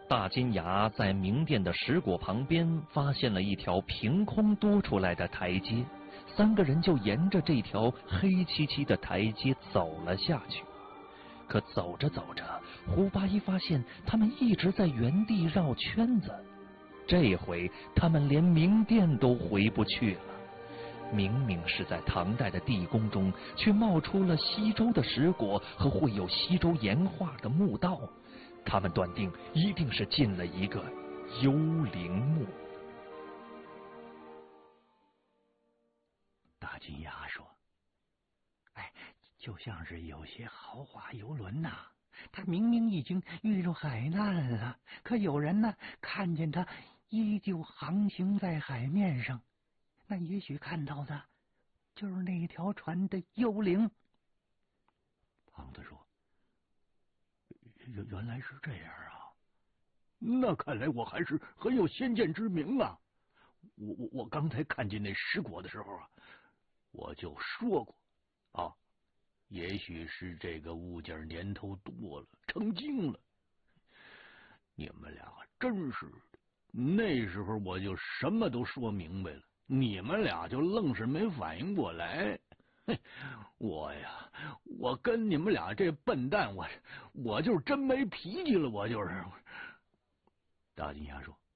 大金牙在明殿的石椁旁边发现了一条凭空多出来的台阶，三个人就沿着这条黑漆漆的台阶走了下去。可走着走着，胡八一发现他们一直在原地绕圈子，这回他们连明殿都回不去了。明明是在唐代的地宫中，却冒出了西周的石椁和绘有西周岩画的墓道。他们断定一定是进了一个幽灵墓。 大金牙说：“哎，就像是有些豪华游轮呐，它明明已经遇着海难了，可有人呢看见它依旧航行在海面上。那也许看到的就是那条船的幽灵。”胖子说：“原来是这样啊，那看来我还是很有先见之明啊。我刚才看见那石椁的时候啊，我就说过啊，也许是这个物件年头多了，成精了。你们俩真是的，那时候我就什么都说明白了，你们俩就愣是没反应过来。我跟你们俩这笨蛋，我就是真没脾气了，我就是。”大金牙说：“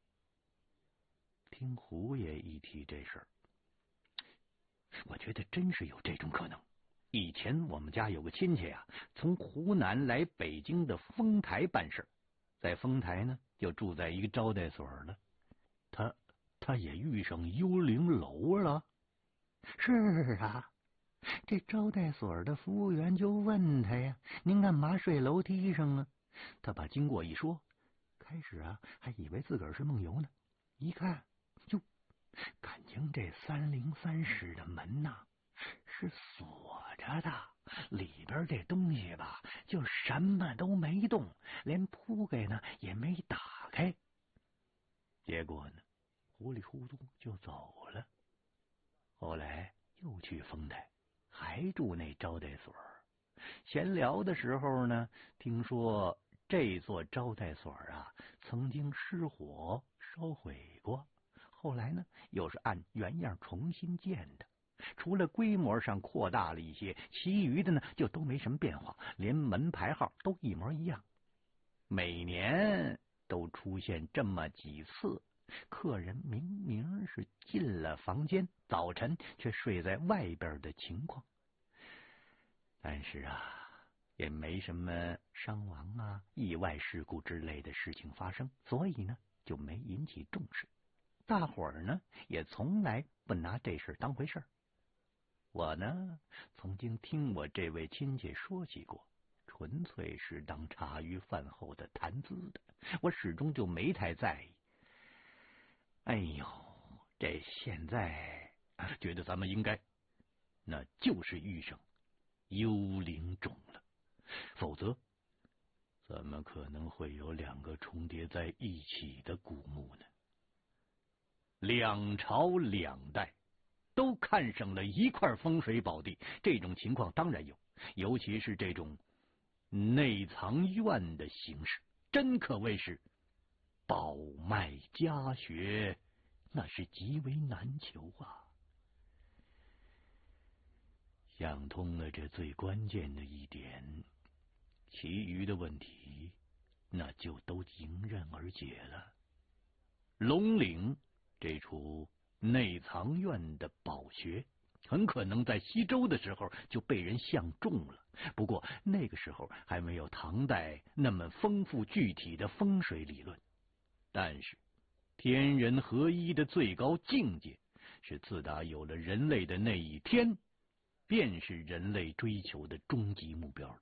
听胡爷一提这事儿，我觉得真是有这种可能。以前我们家有个亲戚啊，从湖南来北京的丰台办事，在丰台呢就住在一个招待所了。他也遇上幽灵楼了。”“是啊，这招待所的服务员就问他呀，您干嘛睡楼梯上啊？”他把经过一说，开始啊还以为自个儿是梦游呢，一看哟，感情这303室的门呐是锁着的，里边这东西吧就什么都没动，连铺盖呢也没打开。结果呢糊里糊涂就走了。后来又去丰台，还住那招待所。闲聊的时候呢，听说这座招待所啊曾经失火烧毁过，后来呢又是按原样重新建的，除了规模上扩大了一些，其余的呢就都没什么变化，连门牌号都一模一样。每年都出现这么几次，客人明明是进了房间，早晨却睡在外边的情况。但是啊，也没什么伤亡啊、意外事故之类的事情发生，所以呢就没引起重视。大伙儿呢也从来不拿这事当回事儿。我呢曾经听我这位亲戚说起过，纯粹是当茶余饭后的谈资的，我始终就没太在意。哎呦，这现在觉得咱们应该，那就是遇上幽灵种了，否则怎么可能会有2个重叠在一起的古墓呢？2朝2代都看上了一块风水宝地，这种情况当然有，尤其是这种内藏院的形式，真可谓是宝脉家学，那是极为难求啊。想通了这最关键的一点，其余的问题那就都迎刃而解了。龙岭这处内藏院的宝穴，很可能在西周的时候就被人相中了，不过那个时候还没有唐代那么丰富具体的风水理论。但是天人合一的最高境界，是自打有了人类的那一天，便是人类追求的终极目标了。